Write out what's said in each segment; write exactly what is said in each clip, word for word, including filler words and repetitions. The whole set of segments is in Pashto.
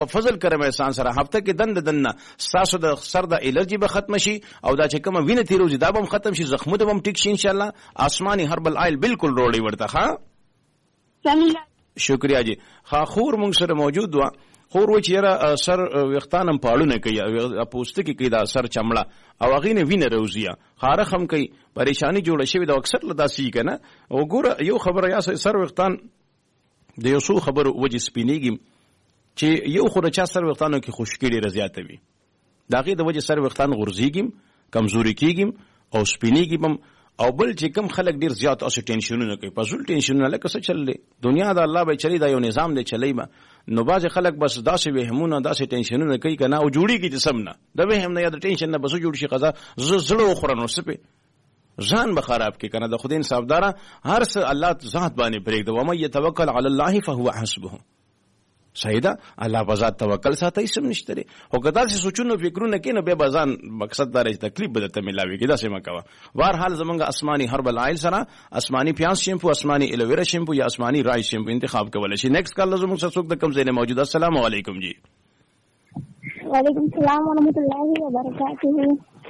په فضل کرم احسان سره هفته کې دند دنه ستاسو د سر د الرجی به ختم شي او دا چې کوم وینه تیروزي دا به ختم شي، زخمونه به ټیک شي ان شاء الله. آسماني هربل آیل بالکل روړی ورته. ها شکریا جی. ها خور مونږ سره موجود و. خور و چې یاره سر وختانم پاړونه کوي، پوستکی کې دا سر چمړه او هغې نه وینه روزیه، خارخ هم کوي، پریشانی جوړه شوې ده. اکثر له داسې که نه وګوره یو خبره یا سر وختان د یو څو خبرو وجې سپینېږي چې یو خو د چا سر وختانو کې خشکي ډېره زیاته وي، د هغې د وجې سر وختان غورځېږي، کمزوري کېږي او سپینېږي هم. او بل چې کم خلک ډیر زیات اوسه ټینشنونه کوي، پزول ټینشنونه لکه څه چل دی دنیا د الله به چلی دا یو نظام دی چلی ما نو باز خلک بس داسې وهمونه داسې ټینشنونه کوي کنه او جوړیږي چې سم نه د وهم نه یا د ټینشن نه بس جوړ شي قضا زړه خورنو سپه ځان به خراب کی کنه. د خدای انصافدار هر څه الله ذات باندې پرېږده، و مې يتوکل علی الله فهو حسبه. صحیح ده، الله په ذات توکل ساتي سم نشته لري. او کدا چې سوچونو فکرونه کینو به بازان مقصد دار چې تکلیف به ته ملاوي کیدا سم کوا. بهر حال زمونږ آسماني هربل آیل سره آسماني پیاز شیمپو، آسماني الویرا شیمپو یا آسماني رای شیمپو انتخاب کولای شي. نیکسٹ کال زموږ سره څوک د کم ځای نه موجود. السلام علیکم جی. وعلیکم السلام ورحمۃ اللہ وبرکاتہ.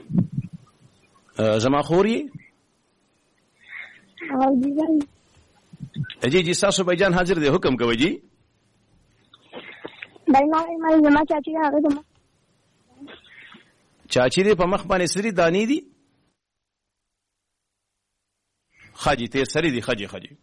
زما خوري جی جی تاسو به جان حاضر دی، حکم کوي جی. چاچی دی په مخ باندې سری دانی دی خاجی ته سری دی خاجی خاجی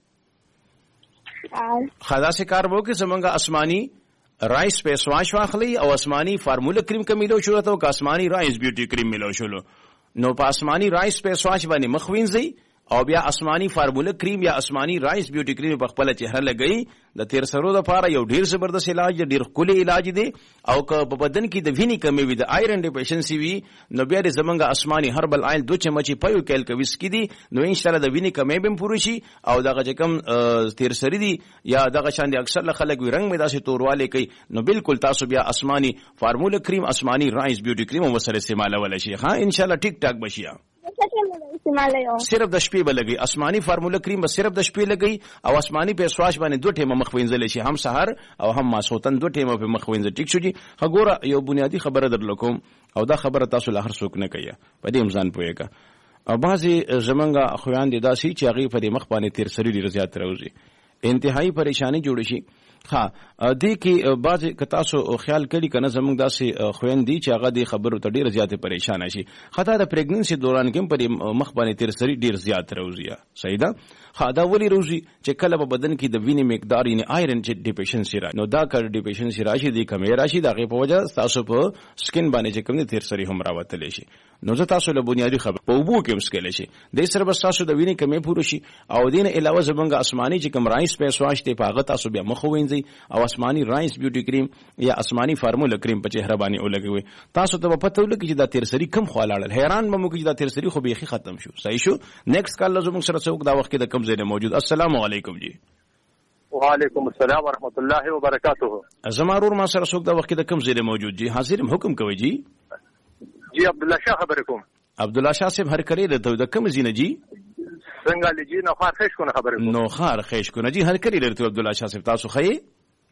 خدا سے کار وو کې زمونږه آسمانی رایس په سواش واخلي او آسمانی فارمولا کریم کمیلو شو ته او آسمانی رایس بیوټي کریم ملو شلو نو په آسمانی رایس په سواش باندې مخ وینځي او بیا آسمانی فارمولا کریم یا آسمانی رایس بیوټي کریم په خپل چهره لګئی. د تیر سرو لپاره یو ډیر زبردست علاج دی، ډیر کلی علاج دی. او که په بدن کې د وینې کمی وي، د آیرن ډیفیشنسي وي، نو بیا د زمونږ آسمانی هربل آیل دو چمچي پيو کیلکویس کې دي، نو ان شاء الله د وینې کمی به پوره شي. او دغه چې کم تیر سری دی یا دغه شان دي اکثر خلک وي رنگ مې داسې تورواله کوي، نو بالکل تاسو بیا آسمانی فارمولا کریم آسمانی رایس بیوټي کریم وسره استعمالول شي. ها ان شاء الله ټیک ټاک بشي. صرف د شپې به لګي آسمانی فارمولا کریم به صرف د شپې لګي او آسمانی په سواش باندې دوه ټیمه مخ وینځل شي، هم سحر او هم ماسوتن دوه ټیمه په مخ وینځل. ټیک شو جی. هغوره یو بنیادی خبره درلکوم او دا خبره تاسو له هر څوک نه کوي، په دې ځان پوهیږه. او بعضی زمونږه خویان دي داسي چې هغه په دې مخ باندې تیر سری ډیر زیات راوځي، انتهایی پریشانی جوړ شي. ها دې کې بعض کتاسو خیال کړي کنه زمونږ داسې خويند دي چې هغه دې خبرو ته ډیر زیات پریشان شي. خطا د پریګننسي دوران کې په مخ باندې تیر سری ډیر زیات راوځي. صحیح ده. ها دا ولي روزي چې کله په بدن کې د وینې مقدار یعنی آیرن چې ډیفیشنسي را نو دا کار ډیفیشنسي راشي د کمی راشي دغه په وجه تاسو په سکین باندې چې کوم تیر سری هم راوتل شي. نو زه تاسو له بنیادی خبر په وبو کې مسکل شي د سر بس تاسو د وینې کمی پوره شي. او دین علاوه زمونږ آسماني چې کوم رایس په سواش ته پاغه تاسو بیا مخ وینځي او آسمانی رایس بیوټي کریم یا آسمانی فارمولا کریم په چهره باندې ولګوي. تاسو ته پته ولګي چې دا تیر سری کم خوالاړل، حیران به مو کې دا تیر سری خو به ختم شو. صحیح شو. نیکسٹ کال لازم سره څوک دا وخت کې د کم ځای موجود. السلام علیکم جی. وعلیکم السلام ورحمۃ اللہ وبرکاتہ. زمارور ما سره څوک دا وخت کې د کم ځای موجود جی. حاضر حکم کوي جی. جی عبدالله شاه خبر کوم. عبدالله شاه صاحب هر کړی د د کم ځای نه جی. څنګه لجی نو خار خېش کو خبر کوم. نو خار خېش کو نه جی هر کړی درته عبدالله شاه صاحب تاسو خې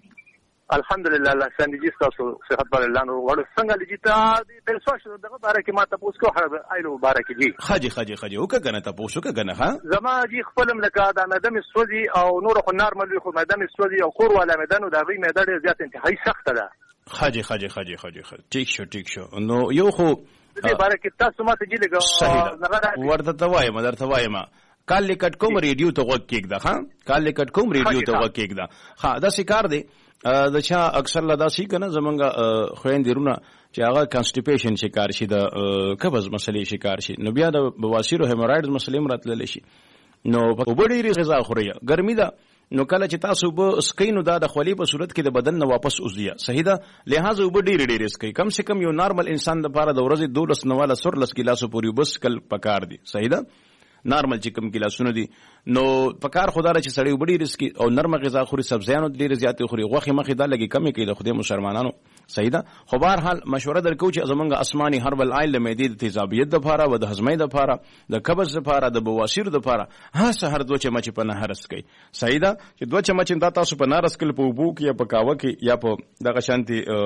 الحمدلله الله څنګه تاسو صحت بل الله نو ور څنګه لجیتا د سوش دغه باره کې ما تاسو کو ایلو مبارک جی. خاجي خاجي خاجي وکړه کنه تاسو وکړه کنه. ها زما جی خپلم لکه دا مدام سوزي او نور خو نارمل خو مدام سوزي او کور ولا مدانو دا وی مدار زیات انتهایی سخت ده. خاجي خاجي خاجي خاجي ټیک شو ټیک شو. نو یو خو دې باره کې تاسو ما ته جی لګا ورته توای مدار توای ما کال لیکټ کوم ریډیو ته وګ کېږده. ها کال لیکټ کوم ریډیو ته وګ کېږده. ها دا سکار دی د چا اکثر لدا سی کنه زمونږه خويندرونه چې هغه کانسټیپیشن شکار شي، د قبض مسلې شکار شي، نو بیا د بواسیر او هیمورایډز مسلې مراتل شي. نو په وړي غذا خوري ګرمي ده، نو کله چې تاسو به سکینو دا د خولي په صورت کې د بدن نه واپس اوزیه. صحیح ده. لہذا وب ډیر ډیر اسکی کم سے کم یو نارمل انسان د لپاره د ورځې دولس نواله سورلس ګلاسو پوری بس کل پکار دي. صحیح ده. نارمل چې کوم ګلاسونه دي نو پکار خدای چې سړی وبډي رسکی او نرمه غذا خوري، سبزیانو ډیر زیات خوري، غوخه مخې دا لګي کمی کوي د خدای مسلمانانو. صحیح ده. خو بهر حال مشوره درکو چې زمونږ آسماني هربل آیل د معدې د تیزابیت لپاره او د هضمۍ لپاره، د قبض لپاره، د بواسیر لپاره ها سحر دوه چمچ په نهر اسکی. صحیح ده چې دوه چمچ دا تاسو په نهر اسکل په وبو کې یا په کاوه کې یا په دغه شانتي